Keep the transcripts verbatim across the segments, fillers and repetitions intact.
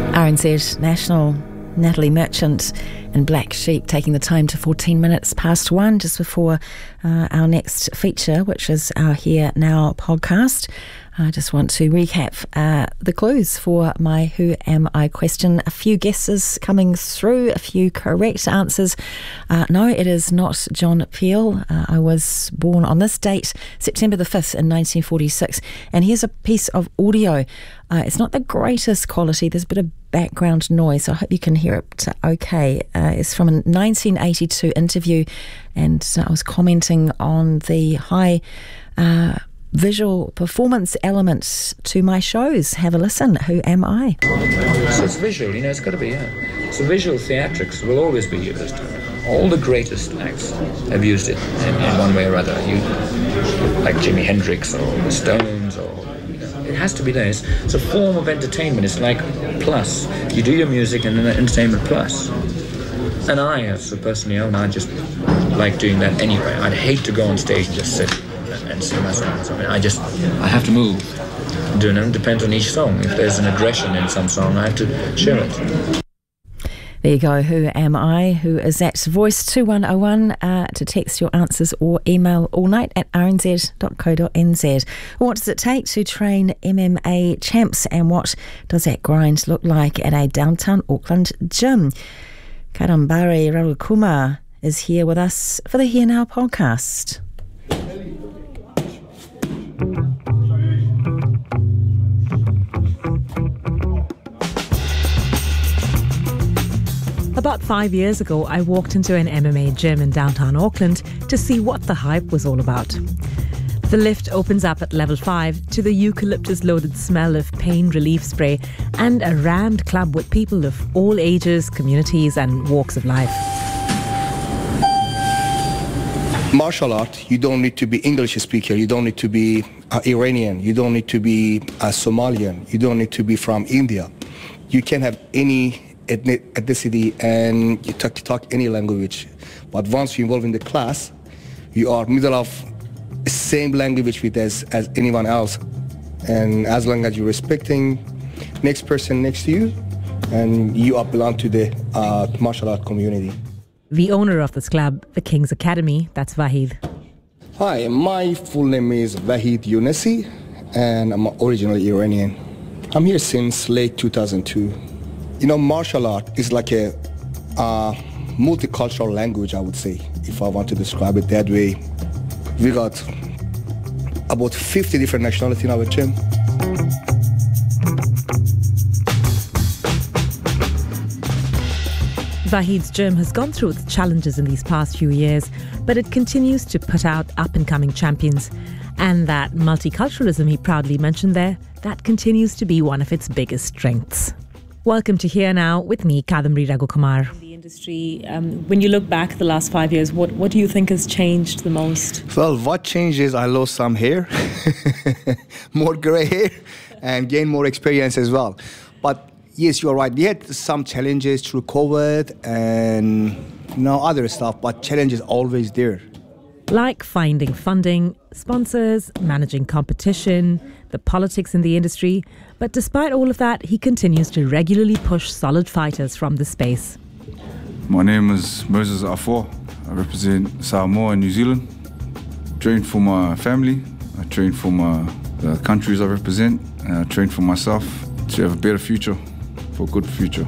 R N Z National, Natalie Merchant and Black Sheep taking the time to fourteen minutes past one, just before uh, our next feature, which is our Here Now podcast. I just want to recap uh, the clues for my Who Am I question. A few guesses coming through, a few correct answers. Uh, no, it is not John Peel. Uh, I was born on this date, September the fifth in nineteen forty-six. And here's a piece of audio. Uh, it's not the greatest quality. There's a bit of background noise, so I hope you can hear it okay. Uh, it's from a nineteen eighty-two interview, and uh, I was commenting on the high uh, visual performance elements to my shows. Have a listen. Who am I? So it's visual, you know, it's got to be, yeah. So visual theatrics will always be used. All the greatest acts have used it in, in one way or other. You, like Jimi Hendrix or the Stones, or you know, it has to be there. It's, it's a form of entertainment. It's like plus. You do your music and then entertainment plus. And I, as a personally own, I just like doing that anyway. I'd hate to go on stage and just sit and sing my songs. I mean, I just, I have to move. You know, it depends on each song. If there's an aggression in some song, I have to share it. There you go. Who am I? Who is that? Voice two one oh one uh, to text your answers or email all night at r n z dot co dot n z. What does it take to train M M A champs, and what does that grind look like at a downtown Auckland gym? Karambari Rawakuma is here with us for the Here Now podcast. About five years ago, I walked into an M M A gym in downtown Auckland to see what the hype was all about. The lift opens up at level five to the eucalyptus-loaded smell of pain relief spray and a rammed club with people of all ages, communities and walks of life. Martial art, you don't need to be English speaker, you don't need to be uh, Iranian, you don't need to be a Somalian, you don't need to be from India. You can have any ethnicity and you talk, talk any language. But once you involve in the class, you are middle of the same language with as, as anyone else. And as long as you're respecting next person next to you, and you are belong to the uh, martial art community. The owner of this club, the King's Academy, that's Vahid. Hi, my full name is Vahid Younesi, and I'm originally Iranian. I'm here since late two thousand two. You know, martial art is like a uh, multicultural language, I would say, if I want to describe it that way. We got about fifty different nationalities in our gym. Vahid's gym has gone through its challenges in these past few years, but it continues to put out up-and-coming champions. And that multiculturalism he proudly mentioned there, that continues to be one of its biggest strengths. Welcome to Here Now with me, Kadambari Raghukumar. The industry, um, when you look back the last five years, what, what do you think has changed the most? Well, what changed is I lost some hair, more grey hair, and gained more experience as well. But yes, you're right. We had some challenges through COVID and you know, other stuff, but challenge is always there. Like finding funding, sponsors, managing competition, the politics in the industry. But despite all of that, he continues to regularly push solid fighters from the space. My name is Moses Afo. I represent Samoa and New Zealand. Train for my family. I train for my, the countries I represent. And I train for myself to have a better future, for a good future.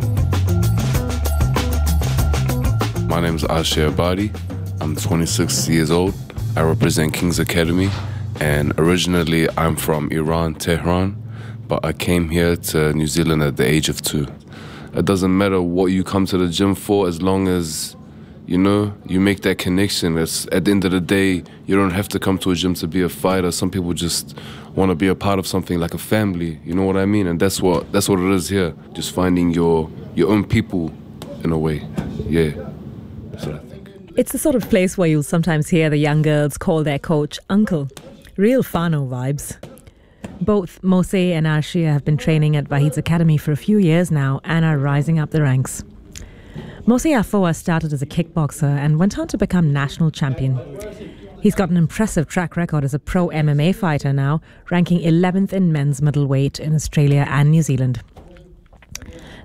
My name is Asher Abadi. I'm twenty-six years old. I represent King's Academy, and originally I'm from Iran, Tehran, but I came here to New Zealand at the age of two. It doesn't matter what you come to the gym for, as long as, you know, you make that connection. It's, at the end of the day, you don't have to come to a gym to be a fighter. Some people just want to be a part of something like a family, you know what I mean? And that's what that's what it is here, just finding your, your own people in a way, yeah, that's what I think. It's the sort of place where you'll sometimes hear the young girls call their coach uncle. Real whānau vibes. Both Mose and Arshia have been training at Vahid's Academy for a few years now and are rising up the ranks. Mose Afoa started as a kickboxer and went on to become national champion. He's got an impressive track record as a pro M M A fighter now, ranking eleventh in men's middleweight in Australia and New Zealand.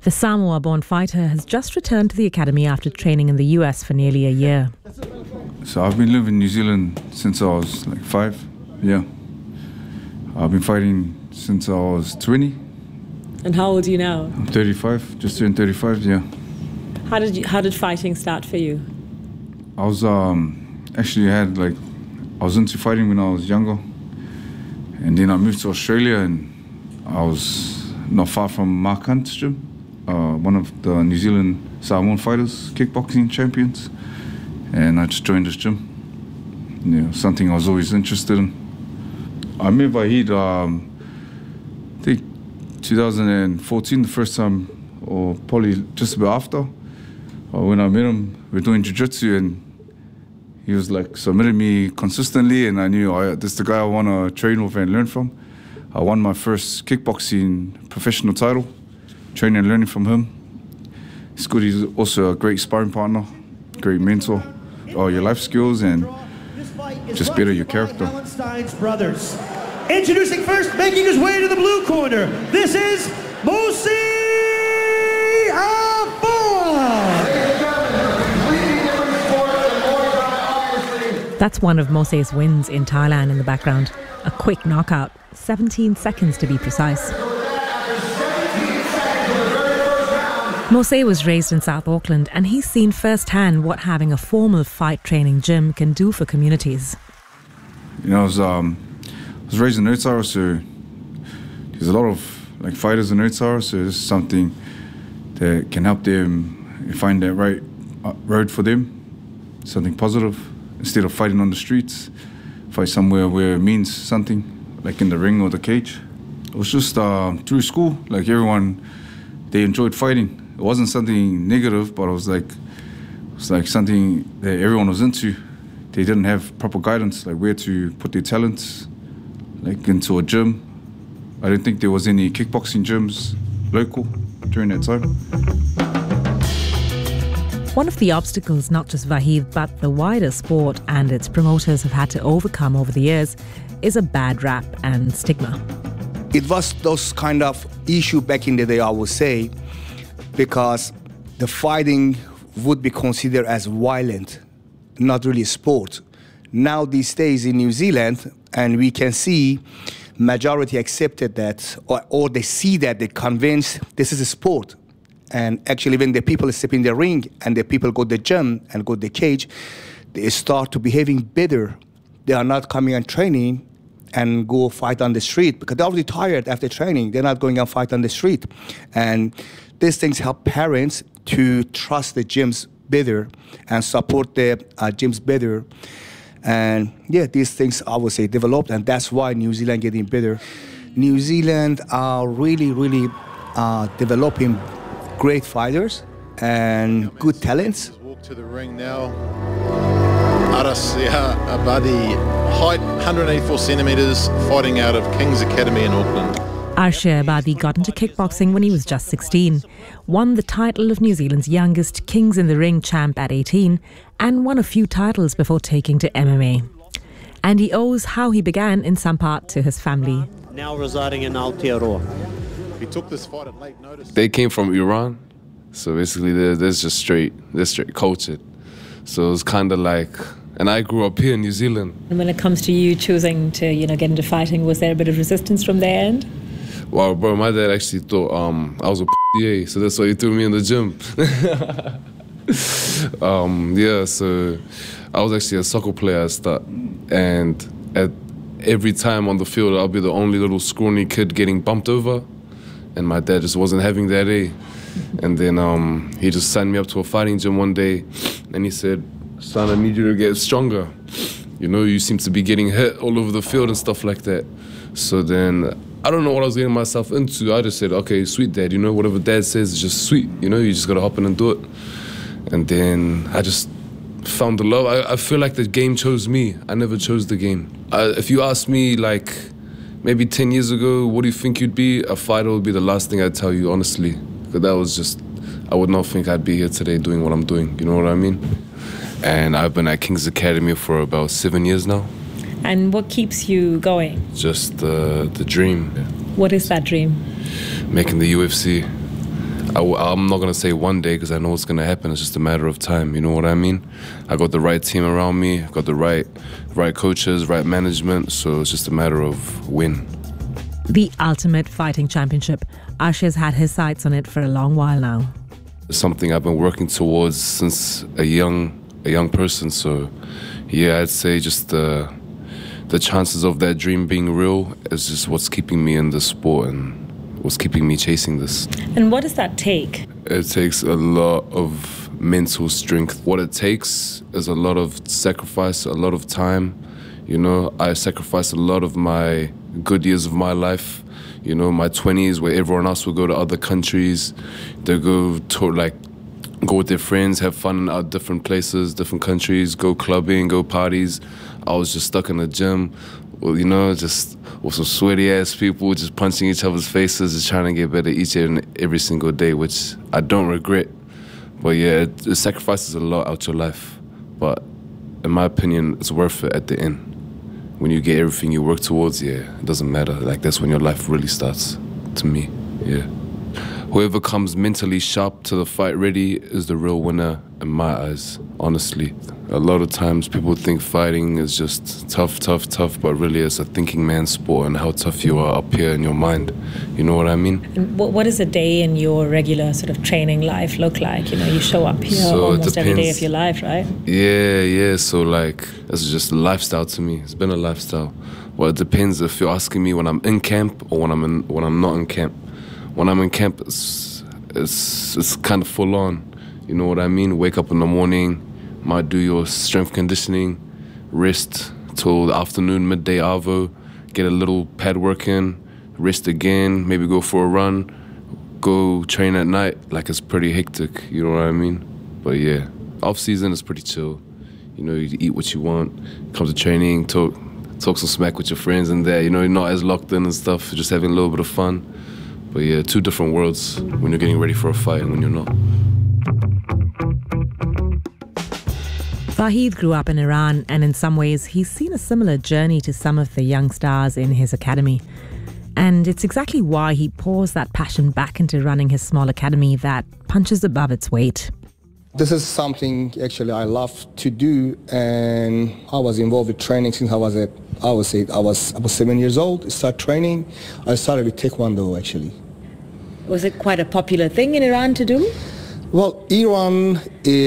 The Samoa-born fighter has just returned to the academy after training in the U S for nearly a year. So I've been living in New Zealand since I was like five, yeah. I've been fighting since I was twenty. And how old are you now? I'm thirty-five, just turned thirty-five, yeah. How did you, how did fighting start for you? I was um, actually had like, I was into fighting when I was younger. And then I moved to Australia and I was not far from Mark Hunt's gym, uh, one of the New Zealand Samoan fighters, kickboxing champions. And I just joined this gym. Yeah, something I was always interested in. I met Vahid, um, I think two thousand fourteen, the first time, or probably just about after. Uh, when I met him, we were doing jiu-jitsu and he was like submitting me consistently, and I knew oh, this is the guy I want to train with and learn from. I won my first kickboxing professional title, training and learning from him. It's good, he's also a great sparring partner, great mentor. All your life skills and just better your character. Brothers. Introducing first, making his way to the blue corner, this is Mosi Afoa. That's one of Mose's wins in Thailand in the background. A quick knockout, seventeen seconds to be precise. Mose was raised in South Auckland and he's seen firsthand what having a formal fight training gym can do for communities. You know, I was, um, I was raised in Otago, so there's a lot of like fighters in Otago, so this is something that can help them find that right road for them, something positive. Instead of fighting on the streets, fight somewhere where it means something, like in the ring or the cage. It was just uh, through school, like everyone, they enjoyed fighting. It wasn't something negative, but it was like it was like something that everyone was into. They didn't have proper guidance, like where to put their talents, like into a gym. I didn't think there was any kickboxing gyms local during that time. One of the obstacles not just Vahid but the wider sport and its promoters have had to overcome over the years is a bad rap and stigma. It was those kind of issue back in the day, I would say, because the fighting would be considered as violent, not really sport. Now these days in New Zealand, and we can see majority accepted that, or, or they see that, they're convinced this is a sport. And actually when the people step in the ring and the people go to the gym and go to the cage, they start to behaving better. They are not coming and training and go fight on the street because they're already tired after training. They're not going and fight on the street. And these things help parents to trust the gyms better and support the uh, gyms better. And yeah, these things, I would say, developed, and that's why New Zealand getting better. New Zealand are really, really uh, developing great fighters and good talents. Walk to the ring now. Arashia Abadi, height one hundred eighty-four centimetres, fighting out of King's Academy in Auckland. Arashia Abadi got into kickboxing when he was just sixteen, won the title of New Zealand's youngest Kings in the Ring champ at eighteen, and won a few titles before taking to M M A. And he owes how he began in some part to his family. Now residing in Aotearoa. He took this fight at late notice. They came from Iran, so basically they're, they're just straight, they're straight cultured. So it's kind of like, and I grew up here in New Zealand. And when it comes to you choosing to, you know, get into fighting, was there a bit of resistance from their end? Well, bro, my dad actually thought um, I was a p***, so that's why he threw me in the gym. um, yeah, so I was actually a soccer player at start, and at every time on the field, I'll be the only little scrawny kid getting bumped over. And my dad just wasn't having that day. And then um, he just signed me up to a fighting gym one day, and he said, son, I need you to get stronger. You know, you seem to be getting hit all over the field and stuff like that. So then, I don't know what I was getting myself into. I just said, okay, sweet dad, you know, whatever dad says is just sweet. You know, you just gotta hop in and do it. And then I just found the love. I, I feel like the game chose me. I never chose the game. I, if you ask me, like, maybe ten years ago, what do you think you'd be? A fighter would be the last thing I'd tell you, honestly. Because that was just, I would not think I'd be here today doing what I'm doing. You know what I mean? And I've been at King's Academy for about seven years now. And what keeps you going? Just uh, the dream. What is that dream? Making the U F C. I, I'm not going to say one day because I know it's going to happen. It's just a matter of time. You know what I mean? I got the right team around me. I got the right, right coaches, right management. So it's just a matter of when. The Ultimate Fighting Championship. Arshia's had his sights on it for a long while now. It's something I've been working towards since a young, a young person. So, yeah, I'd say just the the chances of that dream being real is just what's keeping me in the sport and what's keeping me chasing this. And what does that take? It takes a lot of mental strength. What it takes is a lot of sacrifice, a lot of time. You know, I sacrificed a lot of my good years of my life. You know, my twenties where everyone else would go to other countries. They go to, like, go with their friends, have fun at different places, different countries, go clubbing, go parties. I was just stuck in the gym, well, you know, just with some sweaty-ass people, just punching each other's faces, just trying to get better each and every single day, which I don't regret. But yeah, it, it sacrifices a lot out your life. But in my opinion, it's worth it at the end. When you get everything you work towards, yeah, it doesn't matter. Like, that's when your life really starts, to me, yeah. Whoever comes mentally sharp to the fight ready is the real winner in my eyes, honestly. A lot of times people think fighting is just tough, tough, tough, but really it's a thinking man's sport and how tough you are up here in your mind. You know what I mean? And what, what does a day in your regular sort of training life look like? You know, you show up here So almost every day of your life, right? Yeah, yeah, so like, it's just a lifestyle to me. It's been a lifestyle. Well, it depends if you're asking me when I'm in camp or when I'm in, when I'm not in camp. When I'm in camp, it's, it's, it's kind of full on. You know what I mean? Wake up in the morning, might do your strength conditioning, rest till the afternoon, midday arvo, get a little pad work in, rest again, maybe go for a run, go train at night. Like, it's pretty hectic, you know what I mean? But yeah, off season is pretty chill. You know, you eat what you want, come to training, talk, talk some smack with your friends in there. You know, you're not as locked in and stuff, just having a little bit of fun. But yeah, two different worlds when you're getting ready for a fight and when you're not. Vahid grew up in Iran, and in some ways he's seen a similar journey to some of the young stars in his academy. And it's exactly why he pours that passion back into running his small academy that punches above its weight. This is something actually I love to do, and I was involved with training since I was a, I would say I was I was seven years old. I started training. I started with Taekwondo actually. Was it quite a popular thing in Iran to do? Well, Iran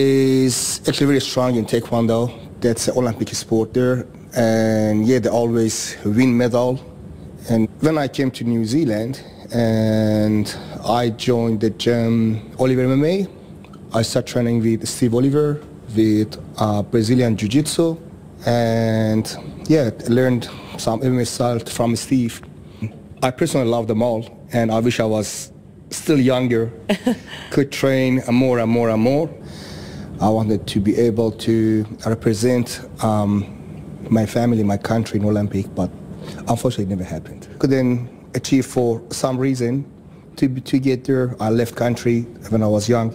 is actually very strong in Taekwondo. That's an Olympic sport there, and yeah, they always win medal. And when I came to New Zealand and I joined the gym Oliver M M A, I started training with Steve Oliver, with uh, Brazilian Jiu-Jitsu, and yeah, I learned some M M A style from Steve. I personally love them all, and I wish I was still younger, could train more and more and more. I wanted to be able to represent um, my family, my country in Olympic, but unfortunately it never happened. Couldn't achieve for some reason to, to get there. I left country when I was young,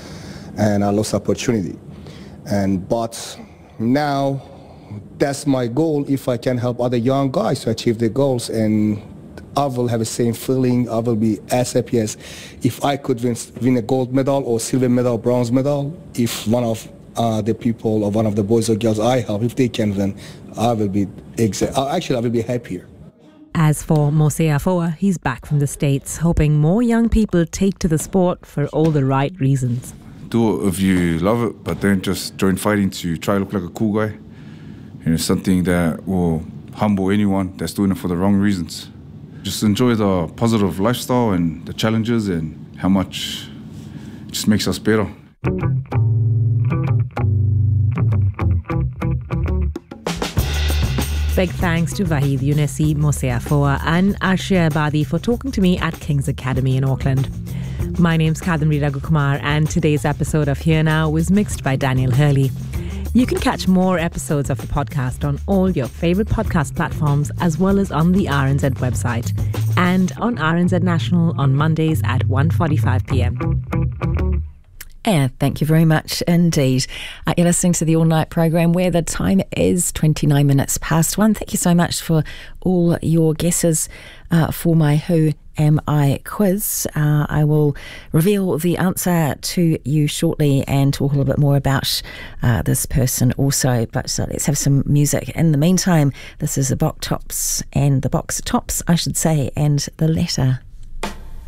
and I lost opportunity. And but now that's my goal. If I can help other young guys to achieve their goals, and I will have the same feeling. I will be as happy as if I could win, win a gold medal or silver medal, bronze medal. If one of uh, the people or one of the boys or girls I help, if they can win, I will be exa- actually I will be happier. As for Mose Afoa, he's back from the States, hoping more young people take to the sport for all the right reasons. Do it if you love it, but don't just join fighting to try to look like a cool guy. You know, something that will humble anyone that's doing it for the wrong reasons. Just enjoy the positive lifestyle and the challenges and how much it just makes us better. Big thanks to Vahid Younesi, Mose Afoa and Arshia Abadi for talking to me at King's Academy in Auckland. My name's Kadamri Raghukumar, and today's episode of Here Now was mixed by Daniel Hurley. You can catch more episodes of the podcast on all your favourite podcast platforms, as well as on the R N Z website and on R N Z National on Mondays at one forty-five p.m. Yeah, thank you very much indeed. Uh, you're listening to the All Night programme where the time is twenty-nine minutes past one. Thank you so much for all your guesses uh, for my Who am I quiz. Uh, I will reveal the answer to you shortly and talk a little bit more about uh, this person also. But uh, let's have some music. In the meantime, this is the Box Tops and the Box Tops, I should say, and The Letter.